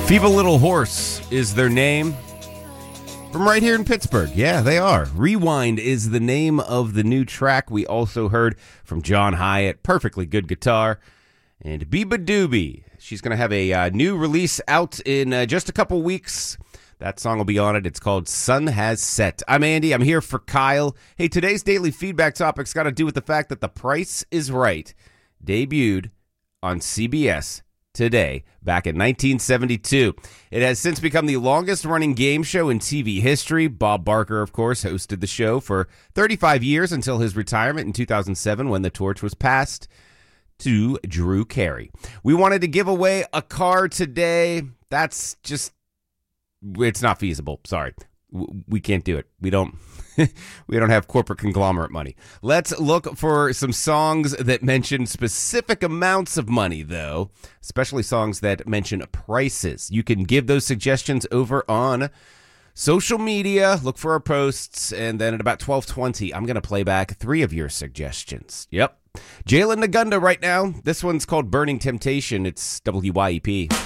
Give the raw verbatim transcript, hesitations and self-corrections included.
Feeble Little Horse is their name. From right here in Pittsburgh. Yeah, they are. Rewind is the name of the new track. We also heard from John Hyatt. Perfectly good guitar. And Biba Doobie. She's going to have a uh, new release out in uh, just a couple weeks. That song will be on it. It's called Sun Has Set. I'm Andy. I'm here for Kyle. Hey, today's daily feedback topic's got to do with the fact that The Price is Right debuted on C B S today, back in nineteen seventy-two. It has since become the longest-running game show in T V history. Bob Barker, of course, hosted the show for thirty-five years until his retirement in two thousand seven when the torch was passed to Drew Carey. We wanted to give away a car today. That's just, it's not feasible. Sorry. We can't do it. We don't we don't have corporate conglomerate money. Let's look for some songs that mention specific amounts of money, though, especially songs that mention prices. You can give those suggestions over on social media. Look for our posts, and then at about twelve twenty, I'm going to play back three of your suggestions. Yep. Jalen Nagunda right now. This one's called Burning Temptation. It's W Y E P.